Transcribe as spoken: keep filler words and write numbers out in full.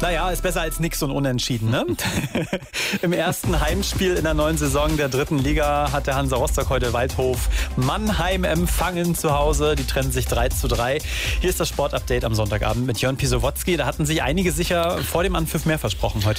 Naja, ist besser als nix und unentschieden, ne? Im ersten Heimspiel in der neuen Saison der dritten Liga hat der Hansa Rostock heute Waldhof Mannheim empfangen zu Hause. Die trennen sich drei zu drei. Hier ist das Sportupdate am Sonntagabend mit Jörn Pisowotzki. Da hatten sich einige sicher vor dem Anpfiff mehr versprochen heute.